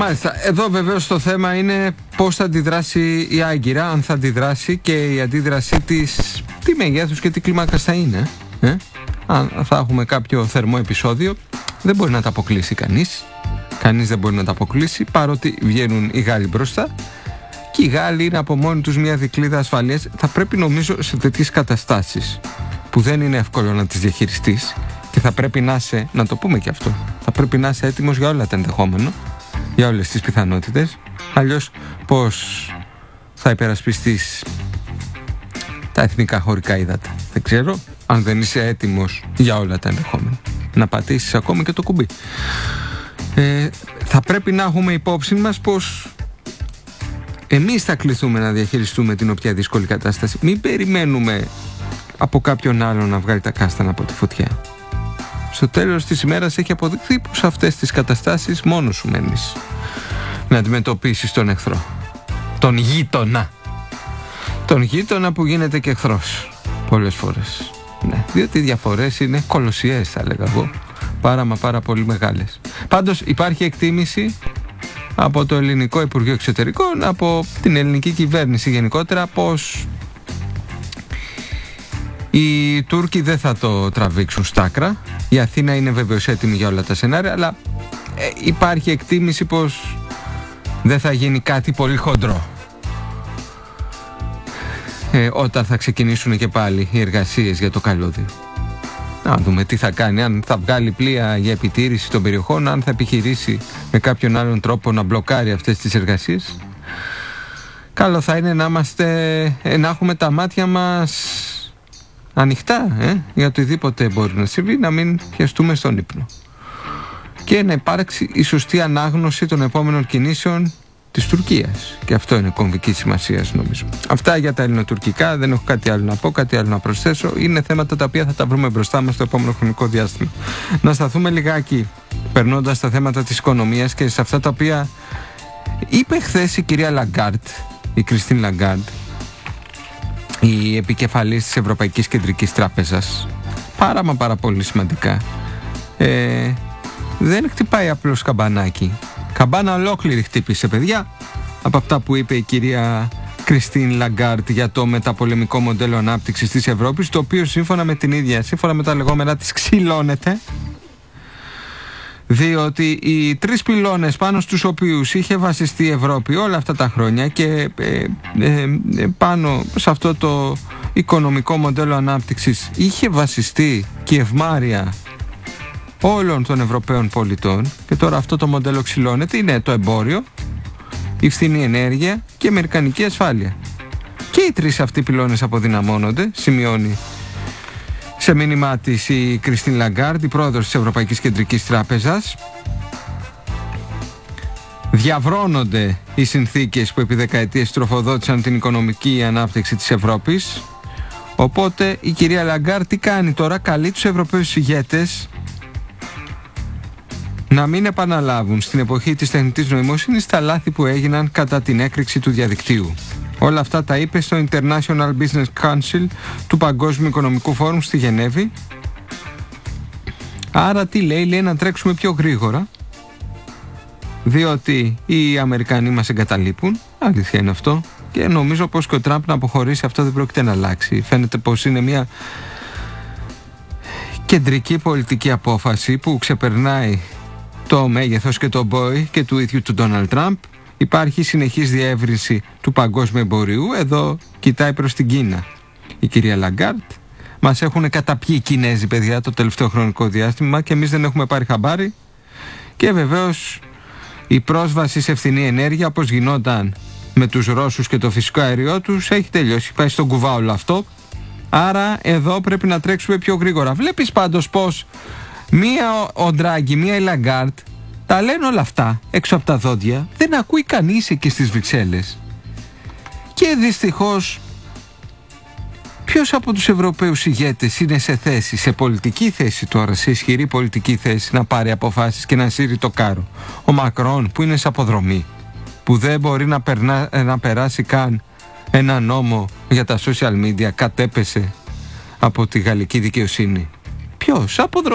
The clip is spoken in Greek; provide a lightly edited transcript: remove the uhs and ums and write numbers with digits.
Μάλιστα, εδώ βεβαίως το θέμα είναι πώς θα αντιδράσει η Άγκυρα, αν θα αντιδράσει και η αντίδρασή της, τι μεγέθους και τι κλίμακας θα είναι. Αν θα έχουμε κάποιο θερμό επεισόδιο, δεν μπορεί να τα αποκλείσει κανείς. Κανείς δεν μπορεί να τα αποκλείσει, παρότι βγαίνουν οι Γάλλοι μπροστά. Και οι Γάλλοι είναι από μόνοι τους μια δικλείδα ασφαλείας. Θα πρέπει, νομίζω, σε τέτοιες καταστάσεις που δεν είναι εύκολο να τις διαχειριστείς, και θα πρέπει να είσαι, να το πούμε και αυτό, θα πρέπει να είσαι έτοιμος για όλα τα ενδεχόμενα, για όλες τις πιθανότητες. Αλλιώς πώς θα υπερασπιστείς τα εθνικά χωρικά ύδατα? Δεν ξέρω, αν δεν είσαι έτοιμος για όλα τα ενδεχόμενα να πατήσεις ακόμα και το κουμπί. Θα πρέπει να έχουμε υπόψη μας πως εμείς θα κληθούμε να διαχειριστούμε την όποια δύσκολη κατάσταση. Μην περιμένουμε από κάποιον άλλον να βγάλει τα κάστανα από τη φωτιά. Στο τέλος της ημέρας έχει αποδειχθεί πως σε αυτές τις καταστάσεις μόνος σου μένεις να αντιμετωπίσεις τον εχθρό, τον γείτονα. Τον γείτονα που γίνεται και εχθρός πολλές φορές. Ναι, διότι οι διαφορές είναι κολοσιαίες, θα έλεγα εγώ. Πάρα πολύ μεγάλες. Πάντως υπάρχει εκτίμηση από το Ελληνικό Υπουργείο Εξωτερικών, από την ελληνική κυβέρνηση γενικότερα, πως οι Τούρκοι δεν θα το τραβήξουν στα άκρα. Η Αθήνα είναι βεβαίως έτοιμη για όλα τα σενάρια, αλλά υπάρχει εκτίμηση πως δεν θα γίνει κάτι πολύ χοντρό όταν θα ξεκινήσουν και πάλι οι εργασίες για το καλώδιο. Να δούμε τι θα κάνει, αν θα βγάλει πλοία για επιτήρηση των περιοχών, αν θα επιχειρήσει με κάποιον άλλον τρόπο να μπλοκάρει αυτές τις εργασίες. Καλό θα είναι να έχουμε τα μάτια μας ανοιχτά για οτιδήποτε μπορεί να συμβεί, να μην πιαστούμε στον ύπνο και να υπάρξει η σωστή ανάγνωση των επόμενων κινήσεων της Τουρκίας, και αυτό είναι κομβική σημασίας, νομίζω. Αυτά για τα ελληνοτουρκικά, δεν έχω κάτι άλλο να πω, κάτι άλλο να προσθέσω. Είναι θέματα τα οποία θα τα βρούμε μπροστά μας στο επόμενο χρονικό διάστημα. Να σταθούμε λιγάκι περνώντας τα θέματα της οικονομίας και σε αυτά τα οποία είπε χθες η κυρία Λαγκάρντ, η Κριστίν Λαγκάρντ, η επικεφαλής της Ευρωπαϊκής Κεντρικής Τράπεζας. Πάρα πολύ σημαντικά. Δεν χτυπάει απλώς καμπανάκι. Καμπάνα ολόκληρη χτύπησε, παιδιά, από αυτά που είπε η κυρία Κριστίν Λαγκάρντ για το μεταπολεμικό μοντέλο ανάπτυξης της Ευρώπης, το οποίο σύμφωνα με τα λεγόμενα της ξυλώνεται, διότι οι τρεις πυλώνες πάνω στους οποίους είχε βασιστεί η Ευρώπη όλα αυτά τα χρόνια και πάνω σε αυτό το οικονομικό μοντέλο ανάπτυξης είχε βασιστεί και η ευμάρεια όλων των Ευρωπαίων πολιτών, και τώρα αυτό το μοντέλο ξυλώνεται, είναι το εμπόριο, η φθηνή ενέργεια και η αμερικανική ασφάλεια. Και οι τρεις αυτοί πυλώνες αποδυναμώνονται, σημειώνει σε μήνυμά της η Κριστίν Λαγκάρντ, η πρόεδρος της Ευρωπαϊκής Κεντρικής Τράπεζας. Διαβρώνονται οι συνθήκες που επί δεκαετίες τροφοδότησαν την οικονομική ανάπτυξη της Ευρώπης. Οπότε η κυρία Λαγκάρντ τι κάνει τώρα? Καλεί τους Ευρωπαίους ηγέτες να μην επαναλάβουν στην εποχή της τεχνητής νοημοσύνης τα λάθη που έγιναν κατά την έκρηξη του διαδικτύου. Όλα αυτά τα είπε στο International Business Council του Παγκόσμιου Οικονομικού Φόρουμ στη Γενέβη. Άρα τι λέει? Λέει να τρέξουμε πιο γρήγορα, διότι οι Αμερικανοί μας εγκαταλείπουν. Αλήθεια είναι αυτό. Και νομίζω πως και ο Τραμπ να αποχωρήσει αυτό δεν πρόκειται να αλλάξει. Φαίνεται πως είναι μια κεντρική πολιτική απόφαση που ξεπερνάει το μέγεθος και το μπόι και του ίδιου του Ντόναλντ Τραμπ. Υπάρχει συνεχής διεύρυνση του παγκόσμιου εμπορίου. Εδώ κοιτάει προς την Κίνα η κυρία Λαγκάρντ. Μας έχουν καταπιεί οι Κινέζοι, παιδιά, το τελευταίο χρονικό διάστημα και εμείς δεν έχουμε πάρει χαμπάρι. Και βεβαίως η πρόσβαση σε φθηνή ενέργεια, όπως γινόταν με τους Ρώσους και το φυσικό αέριό τους, έχει τελειώσει. Πάει στον κουβά όλο αυτό. Άρα εδώ πρέπει να τρέξουμε πιο γρήγορα. Βλέπεις πάντως πως μία ο Ντράγκη, μία η Λαγκάρντ τα λένε όλα αυτά έξω από τα δόντια. Δεν ακούει κανείς εκεί στις Βρυξέλλες. Και δυστυχώς ποιος από τους Ευρωπαίους ηγέτες είναι σε θέση, σε πολιτική θέση τώρα, σε ισχυρή πολιτική θέση, να πάρει αποφάσεις και να σύρει το κάρο? Ο Μακρόν που είναι σε αποδρομή, που δεν μπορεί να περάσει καν ένα νόμο για τα social media, κατέπεσε από τη γαλλική δικαιοσύνη. Ποιος?